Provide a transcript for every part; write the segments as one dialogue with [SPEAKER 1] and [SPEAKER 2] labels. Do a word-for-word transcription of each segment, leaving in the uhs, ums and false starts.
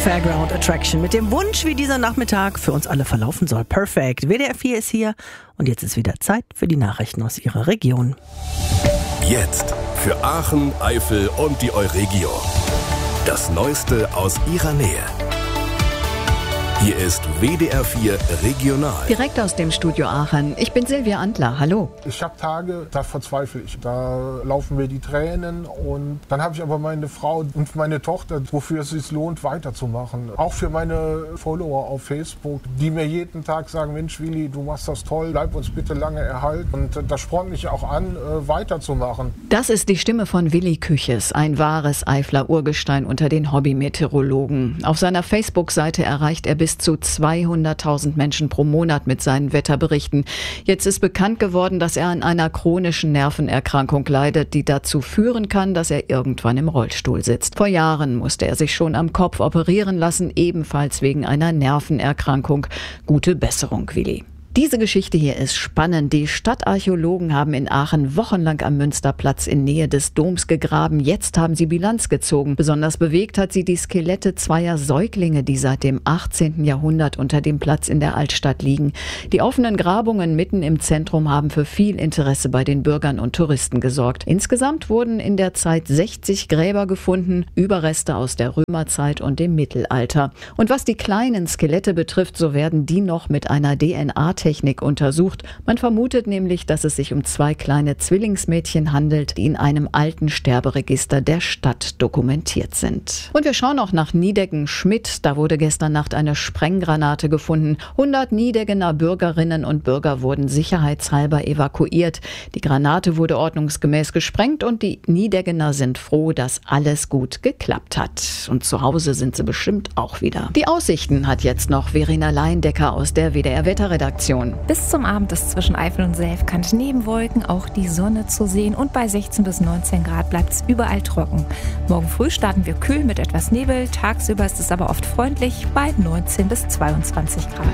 [SPEAKER 1] Fairground Attraction mit dem Wunsch, wie dieser Nachmittag für uns alle verlaufen soll. Perfekt. W D R vier ist hier und jetzt ist wieder Zeit für die Nachrichten aus Ihrer Region.
[SPEAKER 2] Jetzt für Aachen, Eifel und die Euregio. Das Neueste aus Ihrer Nähe. Hier ist W D R vier Regional.
[SPEAKER 3] Direkt aus dem Studio Aachen. Ich bin Silvia Antler. Hallo.
[SPEAKER 4] Ich habe Tage, da verzweifle ich. Da laufen mir die Tränen. Und dann habe ich aber meine Frau und meine Tochter, wofür es sich lohnt, weiterzumachen. Auch für meine Follower auf Facebook, die mir jeden Tag sagen, Mensch Willi, du machst das toll, bleib uns bitte lange erhalten. Und das spornt mich auch an, weiterzumachen.
[SPEAKER 3] Das ist die Stimme von Willi Küches, ein wahres Eifler Urgestein unter den Hobby-Meteorologen. Auf seiner Facebook-Seite erreicht er bis zu zweihunderttausend Menschen pro Monat mit seinen Wetterberichten. Jetzt ist bekannt geworden, dass er an einer chronischen Nervenerkrankung leidet, die dazu führen kann, dass er irgendwann im Rollstuhl sitzt. Vor Jahren musste er sich schon am Kopf operieren lassen, ebenfalls wegen einer Nervenerkrankung. Gute Besserung, Willi. Diese Geschichte hier ist spannend. Die Stadtarchäologen haben in Aachen wochenlang am Münsterplatz in Nähe des Doms gegraben. Jetzt haben sie Bilanz gezogen. Besonders bewegt hat sie die Skelette zweier Säuglinge, die seit dem achtzehnten Jahrhundert unter dem Platz in der Altstadt liegen. Die offenen Grabungen mitten im Zentrum haben für viel Interesse bei den Bürgern und Touristen gesorgt. Insgesamt wurden in der Zeit sechzig Gräber gefunden, Überreste aus der Römerzeit und dem Mittelalter. Und was die kleinen Skelette betrifft, so werden die noch mit einer D N A-Technik untersucht. Man vermutet nämlich, dass es sich um zwei kleine Zwillingsmädchen handelt, die in einem alten Sterberegister der Stadt dokumentiert sind. Und wir schauen auch nach Niedecken-Schmidt. Da wurde gestern Nacht eine Sprenggranate gefunden. hundert Niedeggener Bürgerinnen und Bürger wurden sicherheitshalber evakuiert. Die Granate wurde ordnungsgemäß gesprengt und die Niedeggener sind froh, dass alles gut geklappt hat. Und zu Hause sind sie bestimmt auch wieder. Die Aussichten hat jetzt noch Verena Leindecker aus der W D R-Wetterredaktion.
[SPEAKER 5] Bis zum Abend ist zwischen Eifel und Selfkant neben Wolken auch die Sonne zu sehen und bei sechzehn bis neunzehn Grad bleibt es überall trocken. Morgen früh starten wir kühl mit etwas Nebel, tagsüber ist es aber oft freundlich bei neunzehn bis zweiundzwanzig Grad.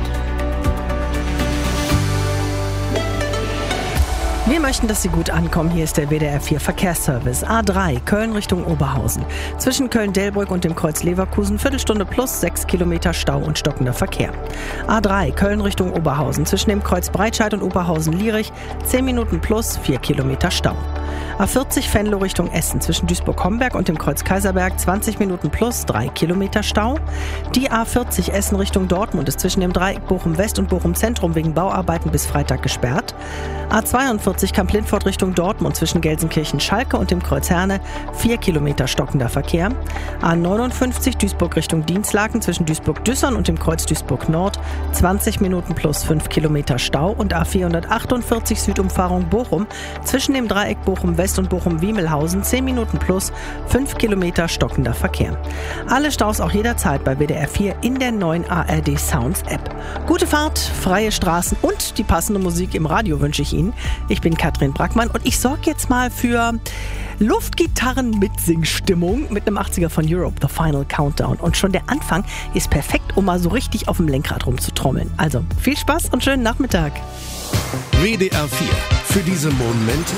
[SPEAKER 1] Wir möchten, dass Sie gut ankommen. Hier ist der W D R vier Verkehrsservice. A drei, Köln Richtung Oberhausen. Zwischen Köln-Delbrück und dem Kreuz Leverkusen, Viertelstunde plus sechs Kilometer Stau und stockender Verkehr. A drei, Köln Richtung Oberhausen. Zwischen dem Kreuz Breitscheid und Oberhausen-Lierich, zehn Minuten plus vier Kilometer Stau. A vierzig, Venlo Richtung Essen. Zwischen Duisburg-Homberg und dem Kreuz Kaiserberg, zwanzig Minuten plus drei Kilometer Stau. Die A vierzig, Essen Richtung Dortmund, ist zwischen dem Dreieck Bochum-West und Bochum-Zentrum wegen Bauarbeiten bis Freitag gesperrt. A zweiundvierzig, Kamp-Lindfort Richtung Dortmund, zwischen Gelsenkirchen-Schalke und dem Kreuz Herne, vier Kilometer stockender Verkehr. A neunundfünfzig, Duisburg Richtung Dienstlaken, zwischen Duisburg-Düssern und dem Kreuz Duisburg-Nord, zwanzig Minuten plus fünf Kilometer Stau. Und A vierhundertachtundvierzig, Südumfahrung Bochum, zwischen dem Dreieck Bochum-West und Bochum-Wiemelhausen, zehn Minuten plus fünf Kilometer stockender Verkehr. Alle Staus auch jederzeit bei W D R vier in der neuen A R D Sounds App. Gute Fahrt, freie Straßen und die passende Musik im Radio wünsche ich Ihnen. Ich bin Katrin Brackmann und ich sorge jetzt mal für Luftgitarren-Mitsingstimmung mit einem achtziger von Europe, The Final Countdown. Und schon der Anfang ist perfekt, um mal so richtig auf dem Lenkrad rumzutrommeln. Also viel Spaß und schönen Nachmittag.
[SPEAKER 2] W D R vier, für diese Momente,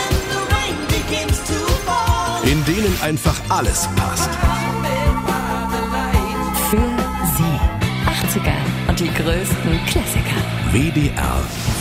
[SPEAKER 2] in denen einfach alles passt.
[SPEAKER 5] Für Sie. achtziger und die größten Klassiker.
[SPEAKER 2] W D R